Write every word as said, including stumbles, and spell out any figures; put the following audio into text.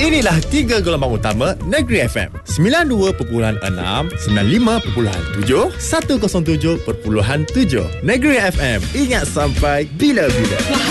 Inilah tiga gelombang utama Negeri F M. sembilan puluh dua perpuluhan enam, sembilan puluh lima perpuluhan tujuh, seratus tujuh perpuluhan tujuh. Negeri F M. Ingat sampai bila-bila.